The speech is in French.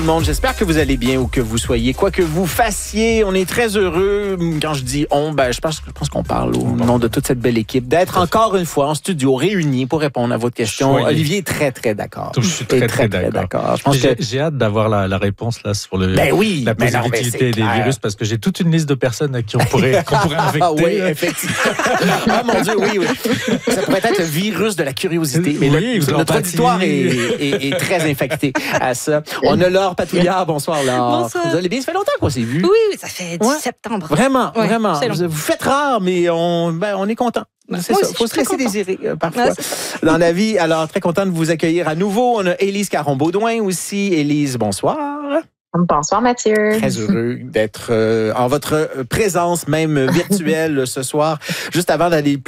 Tout le monde, j'espère que vous allez bien où que vous soyez, quoi que vous fassiez. On est très heureux. Quand je dis on, je pense qu'on parle au nom de toute cette belle équipe d'être encore une fois en studio réunis pour répondre à votre question. Olivier est très, très d'accord. Je suis très d'accord. Je pense j'ai hâte d'avoir la réponse là sur la positivité des virus parce que j'ai toute une liste de personnes à qui on pourrait infecter. Oui, effectivement. Ah mon Dieu, oui. Ça pourrait être le virus de la curiosité. Mais notre auditoire est très infecté à ça. On a Laure Patouillard. Bonsoir, Laure. Bonsoir. Vous allez bien? Ça fait longtemps qu'on s'est vu. Oui, ça fait 10 septembre. Vraiment. Vous faites rare, mais on est content. C'est ça. Il faut se laisser désirer parfois dans la vie. Alors, très content de vous accueillir à nouveau. On a Élise Caron-Baudouin aussi. Élise, bonsoir. Bonsoir Mathieu. Très heureux d'être en votre présence, même virtuelle ce soir. Juste avant d'aller plus